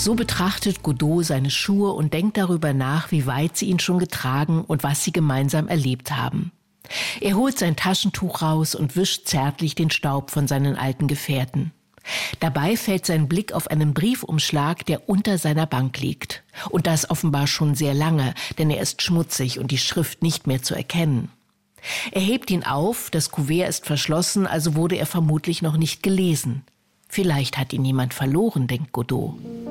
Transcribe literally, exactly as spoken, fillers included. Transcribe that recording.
So betrachtet Godot seine Schuhe und denkt darüber nach, wie weit sie ihn schon getragen und was sie gemeinsam erlebt haben. Er holt sein Taschentuch raus und wischt zärtlich den Staub von seinen alten Gefährten. Dabei fällt sein Blick auf einen Briefumschlag, der unter seiner Bank liegt. Und das offenbar schon sehr lange, denn er ist schmutzig und die Schrift nicht mehr zu erkennen. Er hebt ihn auf, das Kuvert ist verschlossen, also wurde er vermutlich noch nicht gelesen. Vielleicht hat ihn jemand verloren, denkt Godot.